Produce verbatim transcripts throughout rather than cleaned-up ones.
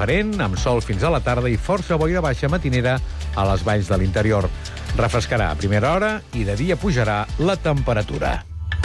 diferent, amb sol fins a la tarda i força boira baixa matinera a les valls de l'interior. Refrescarà a primera hora i de dia pujarà la temperatura.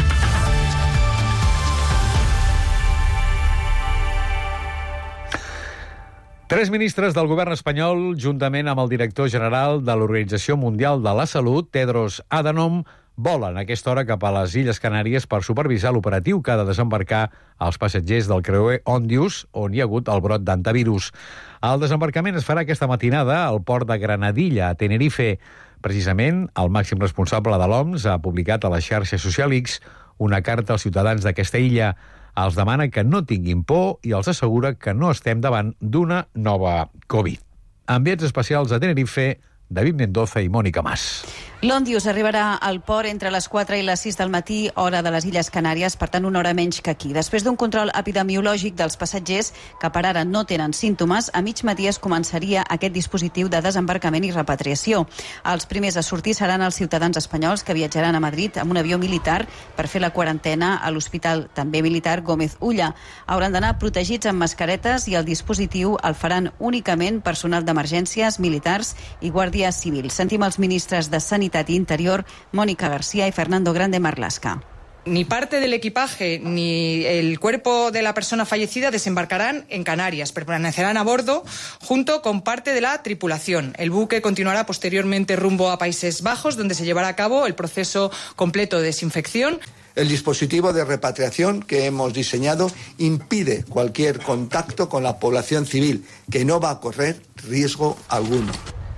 Tres ministres del govern espanyol, juntament amb el director general de l'Organització Mundial de la Salut, Tedros Adhanom, volen a aquesta hora cap a les Illes Canàries per supervisar l'operatiu que ha de desembarcar els passatgers del creuer Òndius, on hi ha hagut el brot d'antivirus. El desembarcament es farà aquesta matinada al port de Granadilla, a Tenerife. Precisament, el màxim responsable de l'O M S ha publicat a la xarxa social X una carta als ciutadans d'aquesta illa. Els demana que no tinguin por i els assegura que no estem davant d'una nova Covid. Enviats especials a Tenerife, David Mendoza i Mònica Mas. L'Òndius arribarà al port entre les quatre i les sis del matí, hora de les Illes Canàries, per tant una hora menys que aquí. Després d'un control epidemiològic dels passatgers, que per ara no tenen símptomes, a mig matí es començaria aquest dispositiu de desembarcament i repatriació. Els primers a sortir seran els ciutadans espanyols que viatjaran a Madrid amb un avió militar per fer la quarantena a l'hospital també militar Gómez Ulla. Hauran d'anar protegits amb mascaretes i el dispositiu el faran únicament personal d'emergències, militars i guàrdia civil. Sentim els ministres de Sanitat y Interior, Mónica García y Fernando Grande Marlaska. Ni parte del equipaje ni el cuerpo de la persona fallecida desembarcarán en Canarias. Permanecerán a bordo junto con parte de la tripulación. El buque continuará posteriormente rumbo a Países Bajos, donde se llevará a cabo el proceso completo de desinfección. El dispositivo de repatriación que hemos diseñado impide cualquier contacto con la población civil, que no va a correr riesgo alguno.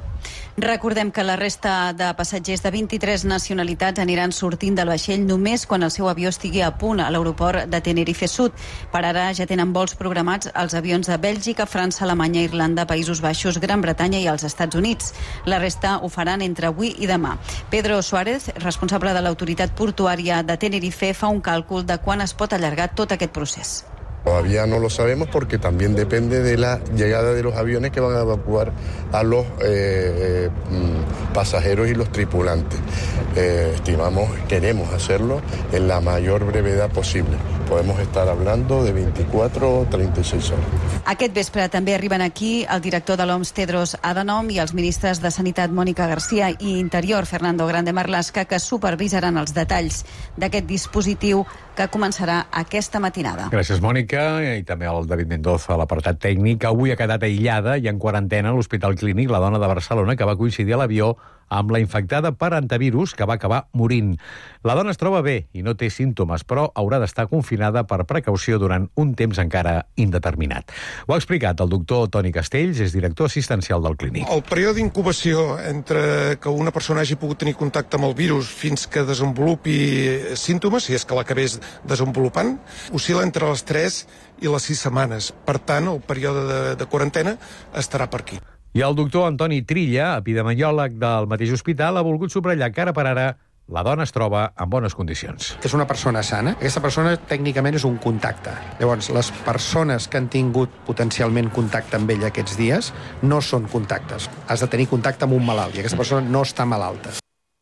Recordem que la resta de passatgers de vint-i-tres nacionalitats aniran sortint del vaixell només quan el seu avió estigui a punt a l'aeroport de Tenerife Sud. Per ara ja tenen vols programats els avions de Bèlgica, França, Alemanya, Irlanda, Països Baixos, Gran Bretanya i els Estats Units. La resta ho faran entre avui i demà. Pedro Suárez, responsable de l'autoritat portuària de Tenerife, fa un càlcul de quan es pot allargar tot aquest procés. Todavía no lo sabemos porque también depende de la llegada de los aviones que van a evacuar a los eh, eh, pasajeros y los tripulantes. Eh, estimamos, queremos hacerlo en la mayor brevedad posible. Podemos estar hablando de veinticuatro o treinta y seis horas. Aquest vespre també arriben aquí el director de l'O M S Tedros Adhanom i els ministres de Sanitat Mònica García i Interior Fernando Grande Marlaska, que supervisaran els detalls d'aquest dispositiu que començarà aquesta matinada. Gràcies, Mònica, i també al David Mendoza a l'apartat tècnic. Avui ha quedat aïllada i en quarantena a l'Hospital Clínic la dona de Barcelona que va coincidir a l'avió amb la infectada per antivirus que va acabar morint. La dona es troba bé i no té símptomes, però haurà d'estar confinada per precaució durant un temps encara indeterminat. Ho ha explicat el doctor Toni Castells, és director assistencial del Clínic. El període d'incubació entre que una persona hagi pogut tenir contacte amb el virus fins que desenvolupi símptomes, si és que l'acabés desenvolupant, oscil·la entre les tres i les sis setmanes. Per tant, el període de, de quarantena estarà per aquí. I el doctor Antoni Trilla, epidemiòleg del mateix hospital, ha volgut subratllar que ara per ara la dona es troba en bones condicions. És una persona sana. Aquesta persona tècnicament és un contacte. Llavors, les persones que han tingut potencialment contacte amb ella aquests dies no són contactes. Has de tenir contacte amb un malalt i aquesta persona no està malalta.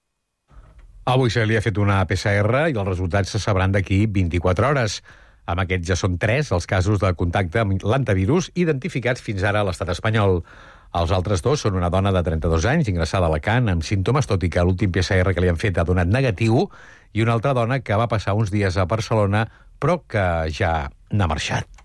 Avui se li ha fet una P C R i els resultats se sabran d'aquí vint-i-quatre hores. Amb aquests ja són tres els casos de contacte amb l'antivirus identificats fins ara a l'estat espanyol. Els altres dos són una dona de trenta-dos anys, ingressada a Alacant, amb símptomes, tot i que l'últim P C R que li han fet ha donat negatiu, i una altra dona que va passar uns dies a Barcelona, però que ja n'ha marxat.